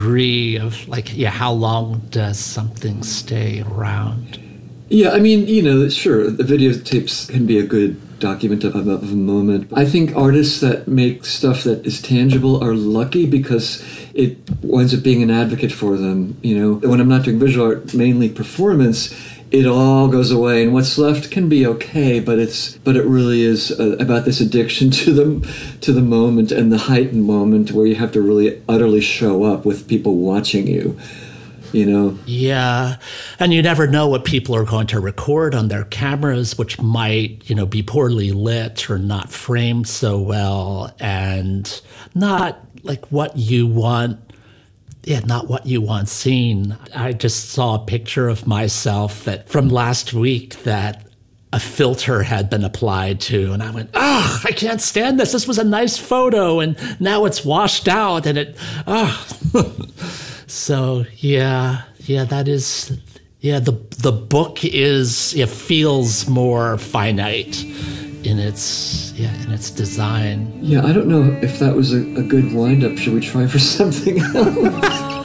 degree of like, yeah, how long does something stay around? Yeah, I mean, sure, the videotapes can be a good document of a moment. I think artists that make stuff that is tangible are lucky because it winds up being an advocate for them. When I'm not doing visual art, mainly performance, it all goes away, and what's left can be okay. But it really is about this addiction to the moment and the heightened moment where you have to really utterly show up with people watching you. Yeah. And you never know what people are going to record on their cameras, which might, be poorly lit or not framed so well and not like what you want. Yeah, not what you want seen. I just saw a picture of myself from last week that a filter had been applied to, and I went, I can't stand this. This was a nice photo, and now it's washed out, and So, that is, the book it feels more finite in its design. Yeah, I don't know if that was a good wind-up. Should we try for something else?